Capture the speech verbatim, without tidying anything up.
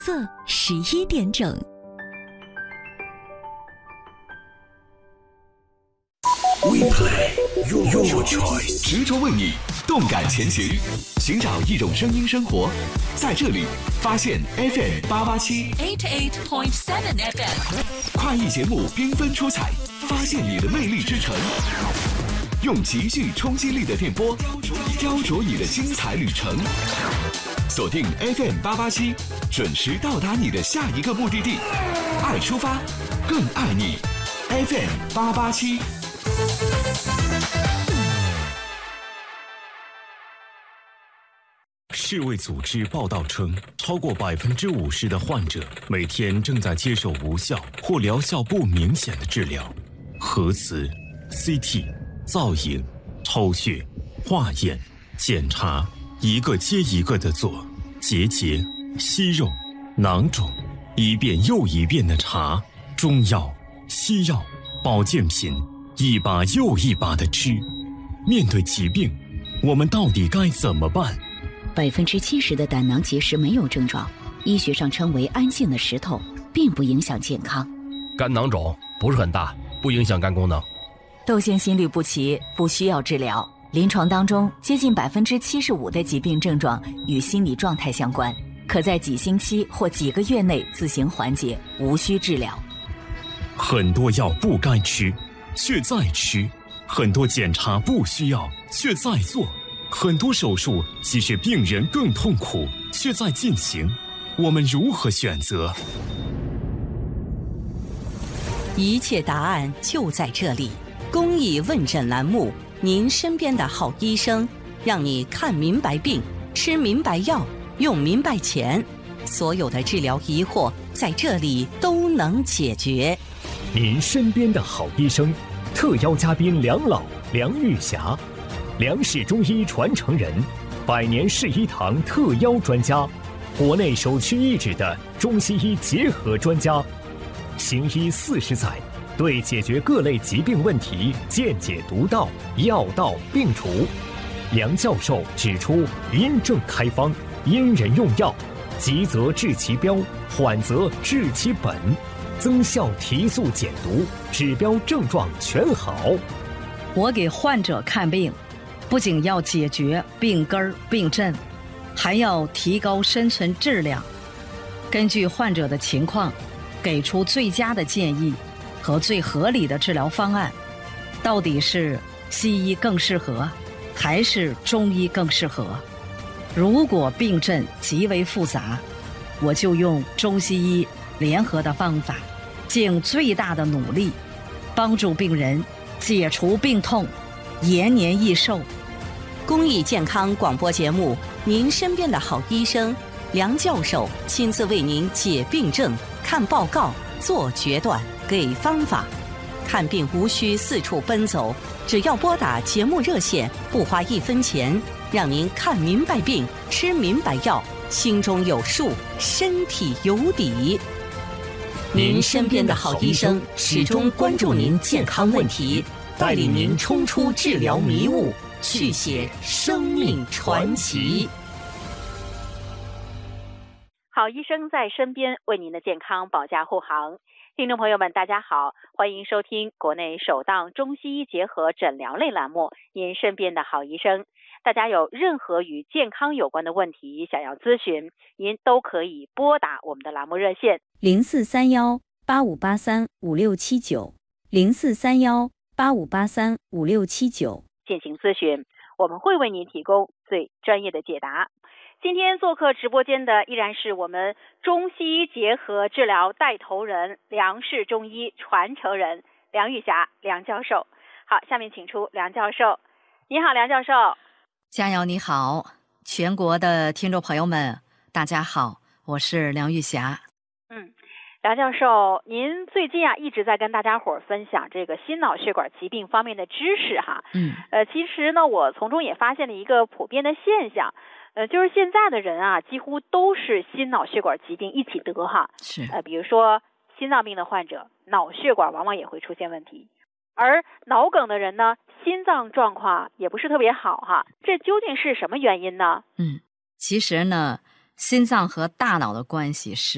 色十一点整。 We play your, your choice， 执着为你，动感前行，寻找一种声音生活，在这里发现 F M 八八七 eighty-eight point seven F M， 快意节目缤纷出彩，发现你的魅力之城，用极具冲击力的电波雕琢你的精彩旅程。锁定 F M 八八七，准时到达你的下一个目的地。爱出发，更爱你。F M 八八七。 世卫组织报道称，超过百分之五十的患者每天正在接受无效或疗效不明显的治疗。核磁、C T、造影、抽血、化验、检查，一个接一个的做，结节、息肉、囊肿，一遍又一遍的查，中药、西药、保健品，一把又一把的吃。面对疾病，我们到底该怎么办？ 百分之七十的胆囊结石没有症状，医学上称为安静的石头，并不影响健康。 肝囊肿不是很大，不影响肝功能。 窦性心律不齐不需要治疗，临床当中接近百分之七十五的疾病症状与心理状态相关，可在几星期或几个月内自行缓解，无需治疗。 很多药不该吃，却在吃；很多检查不需要，却在做；很多手术即使病人更痛苦，却在进行。我们如何选择？ 一切答案就在这里。公益问诊栏目，您身边的好医生，让你看明白病，吃明白药，用明白钱，所有的治疗疑惑在这里都能解决。 您身边的好医生，特邀嘉宾梁老、梁玉霞，梁氏中医传承人，百年世医堂特邀专家，国内首屈一指的中西医结合专家，行医四十载，对解决各类疾病问题见解独到，药到病除。梁教授指出，因症开方，因人用药，急则治其标，缓则治其本，增效提速减毒，指标症状全好。 我给患者看病，不仅要解决病根儿病症，还要提高生存质量。根据患者的情况，给出最佳的建议和最合理的治疗方案。到底是西医更适合，还是中医更适合？如果病症极为复杂，我就用中西医联合的方法，尽最大的努力，帮助病人解除病痛，延年益寿。 公益健康广播节目，您身边的好医生梁教授亲自为您解病症、看报告、做决断、给方法。看病无需四处奔走，只要拨打节目热线，不花一分钱，让您看明白病，吃明白药，心中有数，身体有底。您身边的好医生始终关注您健康问题，带领您冲出治疗迷雾，续写生命传奇。 好医生在身边，为您的健康保驾护航。听众朋友们大家好，欢迎收听国内首档中西医结合诊疗类栏目，您身边的好医生。大家有任何与健康有关的问题想要咨询，您都可以拨打我们的栏目热线零四三幺八五八三五六七九零四三幺八五八三五六七九进行咨询，我们会为您提供最专业的解答。今天做客直播间的依然是我们中西医结合治疗带头人，梁氏中医传承人梁玉霞梁教授。好，下面请出梁教授。你好，梁教授。 佳瑶你好，全国的听众朋友们大家好，我是梁玉霞。 嗯，梁教授，您最近啊一直在跟大家伙儿分享这个心脑血管疾病方面的知识哈。 嗯， 呃，其实呢，我从中也发现了一个普遍的现象。呃，就是现在的人啊，几乎都是心脑血管疾病一起得哈。 是。 呃，比如说心脏病的患者，脑血管往往也会出现问题，而脑梗的人呢，心脏状况也不是特别好哈。这究竟是什么原因呢？ 嗯，其实呢，心脏和大脑的关系是